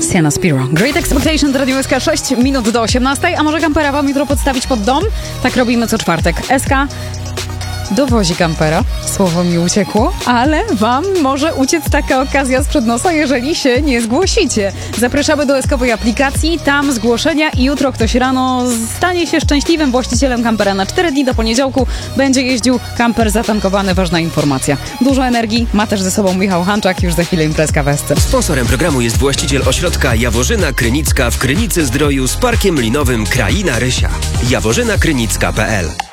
Sienna Spiro. Great Expectation, Radio SK, 6 minut do 18. A może kampera wam jutro podstawić pod dom? Tak robimy co czwartek. SK dowozi kampera. Słowo mi uciekło, ale wam może uciec taka okazja sprzed nosa, jeżeli się nie zgłosicie. Zapraszamy do SK-owej aplikacji, tam zgłoszenia i jutro ktoś rano stanie się szczęśliwym właścicielem kampera. Na 4 dni do poniedziałku będzie jeździł kamper zatankowany. Ważna informacja. Dużo energii ma też ze sobą Michał Hanczak. Już za chwilę imprezka w SC. Sponsorem programu jest właściciel ośrodka Jaworzyna Krynicka w Krynicy Zdroju z parkiem linowym Kraina Rysia. jaworzynakrynicka.pl